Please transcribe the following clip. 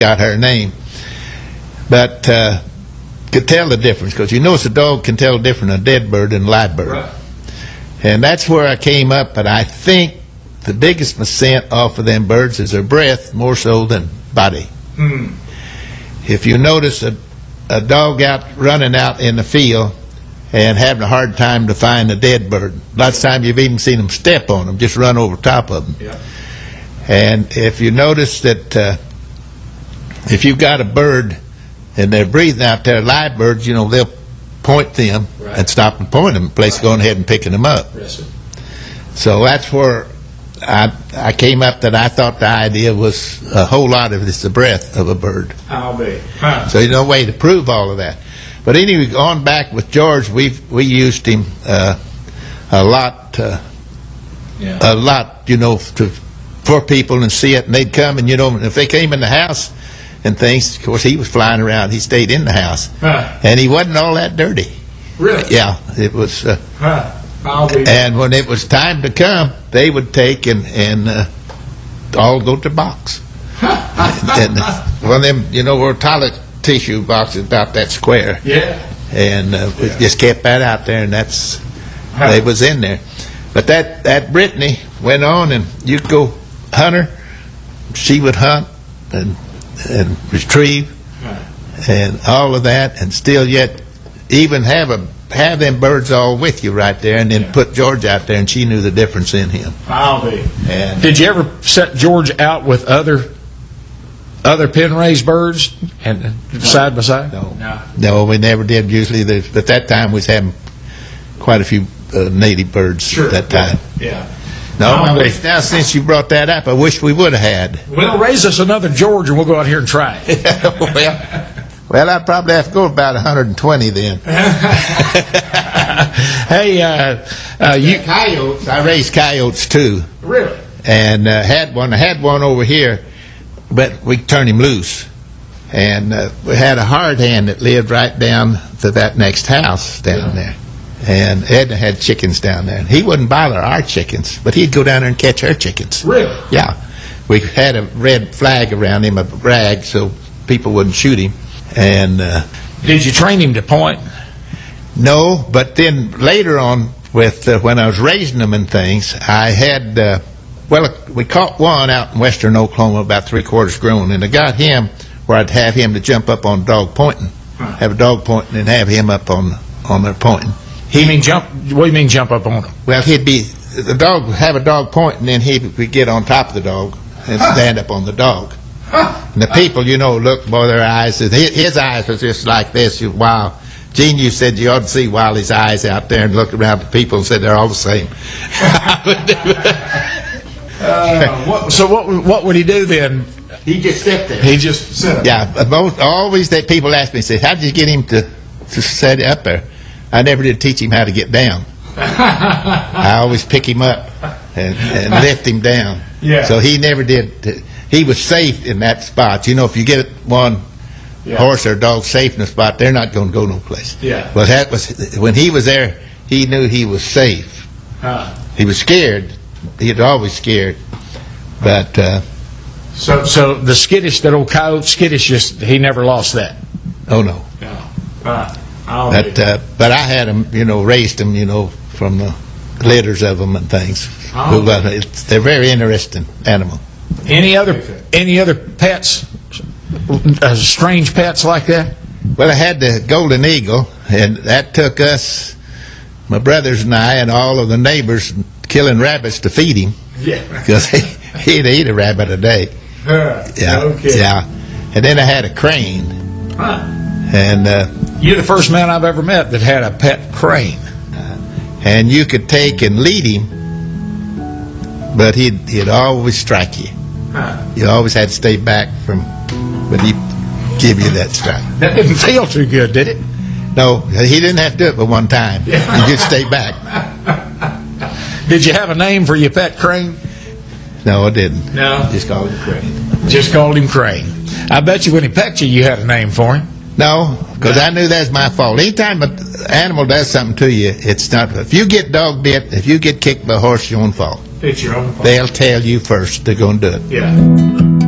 got her name. But could tell the difference, because you notice a dog can tell the difference a dead bird and a live bird. Right. And that's where I came up, but I think the biggest percent off of them birds is their breath, more so than body. If you notice a dog out running out in the field and having a hard time to find a dead bird, lots of times you've even seen them step on them, just run over top of them. Yeah. And if you notice that if you've got a bird and they're breathing out there, live birds, you know, they'll point them Right. and stop and point them, place going ahead and picking them up. Yes, sir. So that's where I came up, that I thought the idea was a whole lot of it's the breath of a bird. I'll be. Huh. So there's no way to prove all of that. But anyway, going back with George, we used him a lot, you know, for people and see it, and they'd come, and you know, if they came in the house and things, of course he was flying around, he stayed in the house, and he wasn't all that dirty. Really? Yeah, it was. I'll be. And when it was time to come, they would take and all go to the box. And one of them, you know, were toilet tissue boxes about that square. Yeah. And we just kept that out there, and that's they was in there. But that Brittany went on, and you'd go hunt her, she would hunt and retrieve and all of that, and still yet even have them birds all with you right there, and then put George out there, and she knew the difference in him. I'll be. And Did you ever set George out with other pen raised birds and side by side? no, we never did. Usually, but that time we was having quite a few native birds at that time. Yeah. No, now since you brought that up, I wish we would have had. Well, raise us another George, and we'll go out here and try it. Well, I'd probably have to go about 120 then. Hey, Coyotes, I raised coyotes too. Really? And had one. I had one over here, but we turned him loose. And we had a hard hand that lived right down to that next house down there. And Edna had chickens down there. And he wouldn't bother our chickens, but he'd go down there and catch her chickens. Really? Yeah. We had a red flag around him, a rag, so people wouldn't shoot him. And did you train him to point? no, but then later on, with when I was raising them and things, I had we caught one out in western Oklahoma about 3/4 grown, and I got him where I'd have him to jump up on a dog pointing, have a dog pointing, and have him up on their pointing. What do you mean jump up on him? Well, the dog would have a dog pointing, and he would get on top of the dog and stand up on the dog. And the people, you know, look, boy, their eyes, his eyes was just like this. Wow. Gene, you said you ought to see Wiley's eyes out there and look around the people and said they're all the same. So what would he do then? He just sit there. He just sit up. Yeah, always that people ask me, say, how did you get him to set up there? I never did teach him how to get down. I always pick him up and lift him down. Yeah. So he never did. He was safe in that spot. You know, if you get one horse or dog safe in a spot, they're not going to go no place. Yeah. But that was when he was there. He knew he was safe. He was scared. He was always scared. But So the skittish, that old coyote skittish, he never lost that. oh no. But I had them, you know, raised them, you know, from the litters of them and things. They're very interesting animal. Any other pets, strange pets like that? Well, I had the golden eagle, and that took us, my brothers and I, and all of the neighbors, killing rabbits to feed him. Yeah. Because he'd eat a rabbit a day. Yeah. And then I had a crane. And You're the first man I've ever met that had a pet crane. And you could take and lead him, but he'd always strike you. You always had to stay back when he give you that strike. That didn't feel too good, did it? No, he didn't have to do it but one time. You just stay back. Did you have a name for your pet crane? No, I didn't. No. Just called him Crane. Just called him Crane. I bet you when he pecked you had a name for him. No, because I knew that's my fault. Anytime an animal does something to you, it's not. If you get dog bit, if you get kicked by a horse, it's your own fault. It's your own fault. They'll tell you first they're going to do it. Yeah.